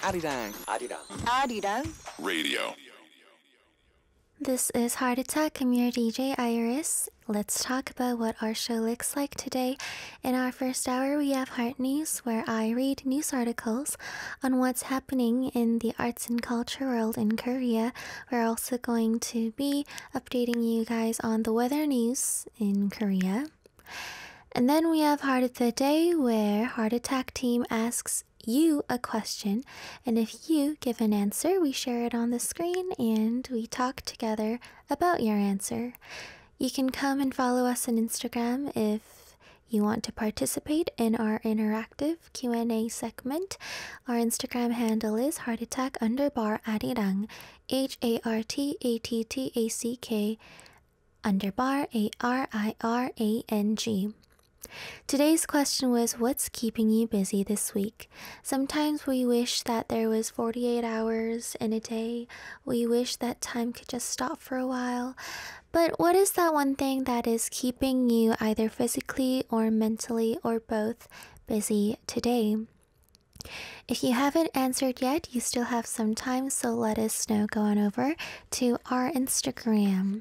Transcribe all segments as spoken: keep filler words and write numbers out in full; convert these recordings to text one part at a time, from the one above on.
Arirang. Arirang. Arirang Radio. This is Heart Attack. I'm your D J Iris. Let's talk about what our show looks like today. In our first hour, we have Heart News, where I read news articles on what's happening in the arts and culture world in Korea. We're also going to be updating you guys on the weather news in Korea. And then we have Heart of the Day, where Heart Attack team asks you a question, and if you give an answer, we share it on the screen and we talk together about your answer. You can come and follow us on Instagram if you want to participate in our interactive Q and A segment. Our Instagram handle is heartattack underbar arirang, H A R T A T T A C K underbar A R I R A N G. Today's question was, what's keeping you busy this week? Sometimes we wish that there was forty-eight hours in a day. We wish that time could just stop for a while. But what is that one thing that is keeping you either physically or mentally or both busy today? If you haven't answered yet, you still have some time, so let us know going over to our Instagram.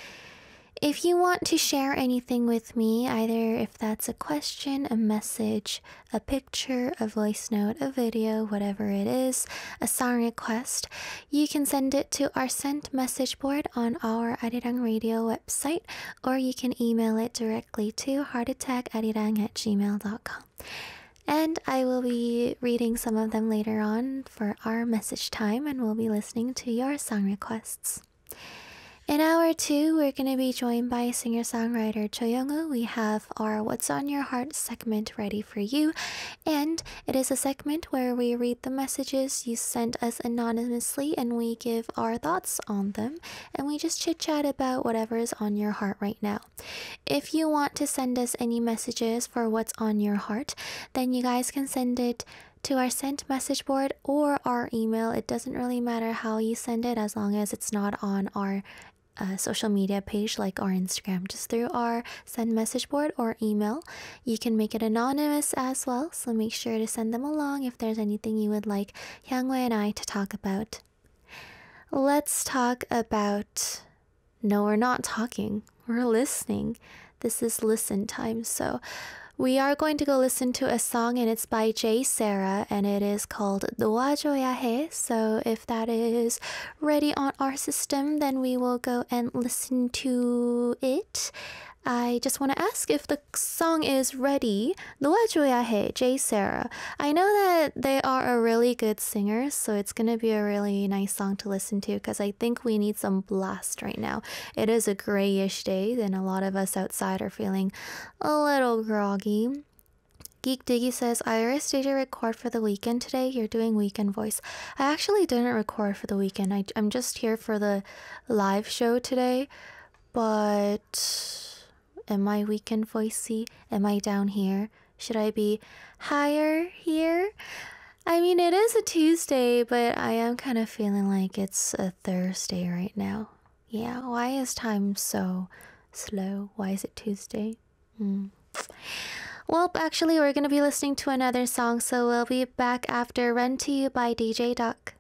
If you want to share anything with me, either if that's a question, a message, a picture, a voice note, a video, whatever it is, a song request, you can send it to our sent message board on our Arirang Radio website, or you can email it directly to heartattackarirang at gmail dot com. And I will be reading some of them later on for our message time, and we'll be listening to your song requests. In hour two, we're going to be joined by singer-songwriter Cho Young-woo. We have our What's on Your Heart segment ready for you, and it is a segment where we read the messages you sent us anonymously and we give our thoughts on them, and we just chit-chat about whatever is on your heart right now. If you want to send us any messages for What's on Your Heart, then you guys can send it to our sent message board or our email. It doesn't really matter how you send it as long as it's not on our Uh, social media page like our Instagram, just through our send message board or email. You can make it anonymous as well, so make sure to send them along if there's anything you would like Hyungwoo and I to talk about. Let's talk about... No, we're not talking. We're listening. This is listen time, so we are going to go listen to a song, and it's by Jay Sarah, and it is called 놓아줘야 해. So if that is ready on our system, then we will go and listen to it. I just want to ask if the song is ready. 놓아줘야 해, Jay Sarah. I know that they are a really good singer, so it's going to be a really nice song to listen to because I think we need some blast right now. It is a grayish day, and a lot of us outside are feeling a little groggy. Geek Diggy says, Iris, did you record for the weekend today? You're doing weekend voice. I actually didn't record for the weekend. I, I'm just here for the live show today, but... Am I weekend voicey? Am I down here? Should I be higher here? I mean, it is a Tuesday, but I am kind of feeling like it's a Thursday right now. Yeah, why is time so slow? Why is it Tuesday? Hmm. Well, actually, we're going to be listening to another song, so we'll be back after Run to You by D J Duck.